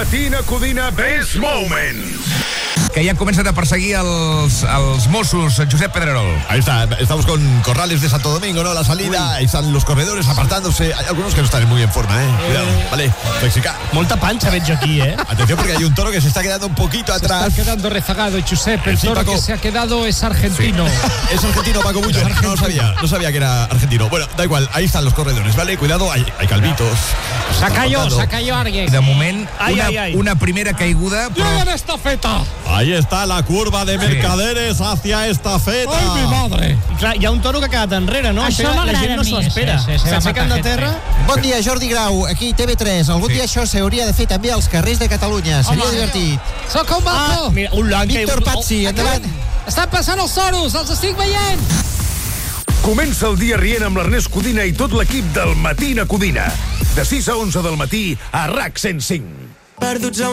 Matina Codina Best Moments. Que ya han comenzado a perseguir als Mossos, Josep Pedrerol. Ahí está, estamos con Corrales de Santo Domingo, ¿no? La salida, ahí están los corredores apartándose. Hay algunos que no están muy en forma, Cuidado, vale, flexicar. Molta pancha veig aquí, Atención porque hay un toro que se está quedando un poquito atrás. Se está quedando rezagado, Josep. El Sí, toro Paco. que se ha quedado es argentino. Sí. Es argentino, Paco Bullo. No sabía que era argentino. Bueno, da igual, ahí están los corredores, ¿vale? Cuidado, hay calvitos. Se ha cayó alguien. De moment, Ai. una primera caiguda, però... ¡Llegan estafeta! Ahí está la curva de Mercaderes hacia Estafeta. ¡Ay, mi madre! I clar, hi ha un toro que ha quedat enrere, no? Això la m'agrada gent no a mi. s'ho espera. Sí, va S'aixequen matar de terra. Bon dia, Jordi Grau, aquí TV3. Algun dia això s'hauria de fer també als carrers de Catalunya. Seria divertit. Soc un balcó! Mira, un l'han Víctor Pazzi, endavant. Estan passant els toros, els estic veient! Comença el dia rient amb l'Ernest Codina i tot l'equip del Matina Codina. De 6 a 11 del matí a RAC 105. Perduts a